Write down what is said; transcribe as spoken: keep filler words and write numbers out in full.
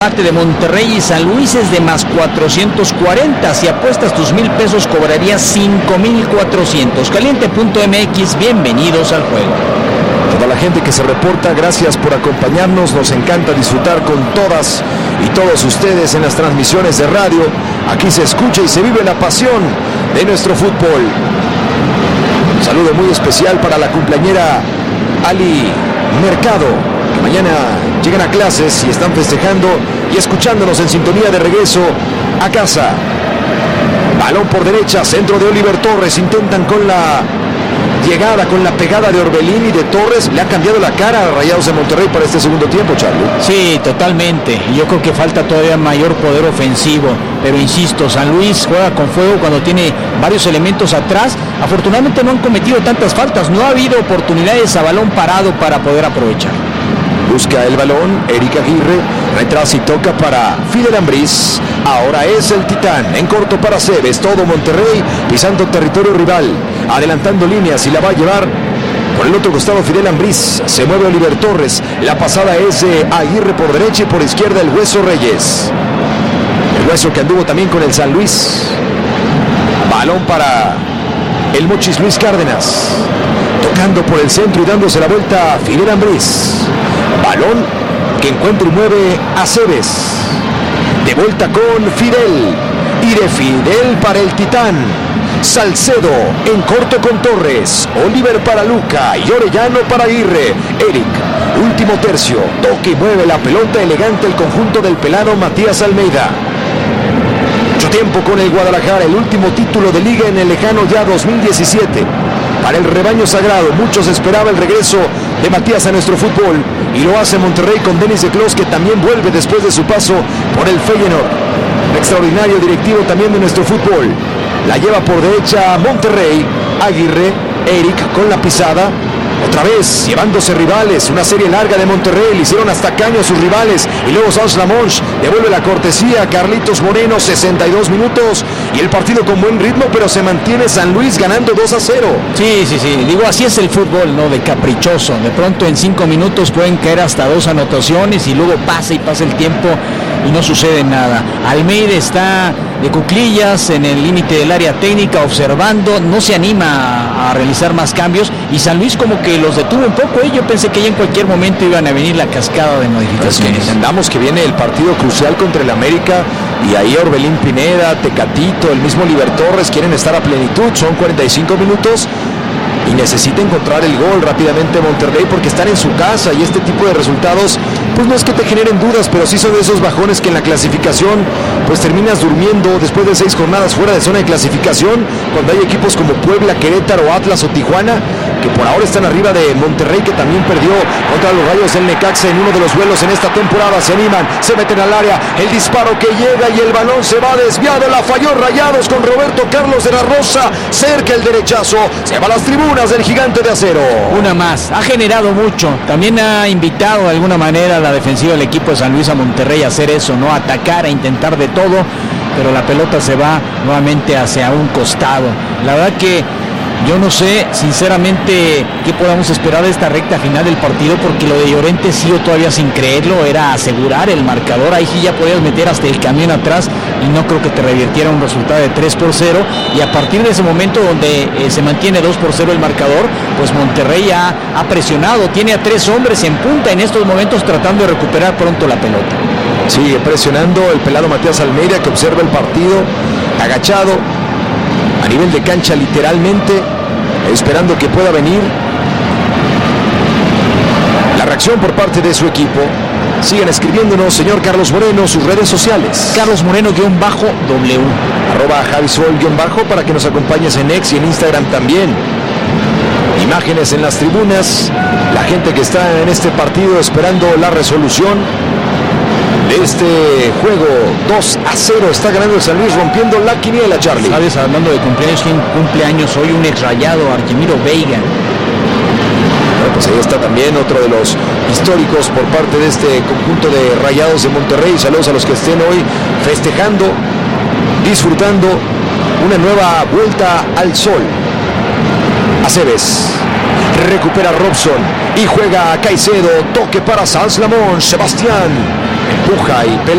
Parte de Monterrey y San Luis es de más cuatrocientos cuarenta. Si apuestas tus mil pesos cobrarías cinco mil cuatrocientos. Caliente punto m x, bienvenidos al juego. Toda la gente que se reporta, gracias por acompañarnos. Nos encanta disfrutar con todas y todos ustedes en las transmisiones de radio. Aquí se escucha y se vive la pasión de nuestro fútbol. Un saludo muy especial para la cumpleañera Ali Mercado, que mañana llegan a clases y están festejando y escuchándonos en sintonía de regreso a casa. Balón por derecha, centro de Oliver Torres. Intentan con la llegada, con la pegada de Orbelín y de Torres. Le ha cambiado la cara a Rayados de Monterrey para este segundo tiempo, Charlie. Sí, totalmente. Yo creo que falta todavía mayor poder ofensivo. Pero insisto, San Luis juega con fuego cuando tiene varios elementos atrás. Afortunadamente no han cometido tantas faltas. No ha habido oportunidades a balón parado para poder aprovechar. Busca el balón, Eric Aguirre, retrasa y toca para Fidel Ambriz. Ahora es el Titán, en corto para Cebes, todo Monterrey pisando territorio rival, adelantando líneas y la va a llevar por el otro costado Fidel Ambriz. Se mueve Oliver Torres, la pasada es de Aguirre por derecha y por izquierda el Hueso Reyes. El Hueso que anduvo también con el San Luis. Balón para el Mochis Luis Cárdenas, tocando por el centro y dándose la vuelta a Fidel Ambriz. Balón que encuentra y mueve a Cebes. De vuelta con Fidel. Y de Fidel para el Titán. Salcedo en corto con Torres. Oliver para Luca y Orellano para Aguirre. Eric, último tercio. Toque y mueve la pelota elegante el conjunto del pelado Matías Almeida. Mucho tiempo con el Guadalajara. El último título de liga en el lejano ya dos mil diecisiete. Para el rebaño sagrado, muchos esperaba el regreso de Matías a nuestro fútbol y lo hace Monterrey con Denis de Clos, que también vuelve después de su paso por el Feyenoord. Extraordinario directivo también de nuestro fútbol. La lleva por derecha Monterrey, Aguirre, Eric con la pisada. Otra vez llevándose rivales, una serie larga de Monterrey, le hicieron hasta caño a sus rivales y luego Sanz Lamonch devuelve la cortesía a Carlitos Moreno, sesenta y dos minutos y el partido con buen ritmo, pero se mantiene San Luis ganando dos a cero. Sí, sí, sí, digo, así es el fútbol, ¿no? De caprichoso, de pronto en cinco minutos pueden caer hasta dos anotaciones y luego pasa y pasa el tiempo y no sucede nada. Almeida está de cuclillas en el límite del área técnica observando, no se anima a, a realizar más cambios y San Luis como que los detuvo un poco. ¿eh? Yo pensé que ya en cualquier momento iban a venir la cascada de modificaciones. Es que entendamos que viene el partido crucial contra el América y ahí Orbelín Pineda, Tecatito, el mismo Oliver Torres quieren estar a plenitud. Son cuarenta y cinco minutos y necesita encontrar el gol rápidamente Monterrey porque están en su casa y este tipo de resultados pues no es que te generen dudas, pero sí son de esos bajones que en la clasificación pues terminas durmiendo después de seis jornadas fuera de zona de clasificación, cuando hay equipos como Puebla, Querétaro, Atlas o Tijuana que por ahora están arriba de Monterrey, que también perdió contra los Rayos del Necaxa en uno de los duelos en esta temporada. Se animan, se meten al área, el disparo que llega y el balón se va desviado, la falló Rayados con Roberto Carlos de la Rosa, cerca el derechazo, se va a las tribunas del Gigante de Acero. Una más, ha generado mucho, también ha invitado de alguna manera a la defensiva del equipo de San Luis a Monterrey a hacer eso, ¿no? A atacar, a intentar de todo, pero la pelota se va nuevamente hacia un costado. La verdad que yo no sé, sinceramente, qué podamos esperar de esta recta final del partido, porque lo de Llorente sigo todavía sin creerlo, era asegurar el marcador, ahí sí ya podías meter hasta el camión atrás y no creo que te revirtiera un resultado de tres por cero, y a partir de ese momento donde eh, se mantiene dos por cero el marcador, pues Monterrey ha, ha presionado, tiene a tres hombres en punta en estos momentos tratando de recuperar pronto la pelota. Sigue presionando el pelado Matías Almeida, que observa el partido agachado a nivel de cancha literalmente, esperando que pueda venir la reacción por parte de su equipo. Sigan escribiéndonos, señor Carlos Moreno, sus redes sociales. Carlos Moreno-W. Arroba Javisol-bajo para que nos acompañes en X y en Instagram también. Imágenes en las tribunas, la gente que está en este partido esperando la resolución de este juego. Dos a cero está ganando el San Luis, rompiendo la quiniela, Charlie. Sabes, hablando de cumpleaños, ¿quién cumpleaños hoy? Un ex Rayado, Arquimiro Veiga. Bueno, pues ahí está también otro de los históricos por parte de este conjunto de Rayados de Monterrey. Saludos a los que estén hoy festejando, disfrutando una nueva vuelta al sol. Aceves recupera Robson y juega a Caicedo, toque para Sanz Lamonch, Sebastián puja y pelea.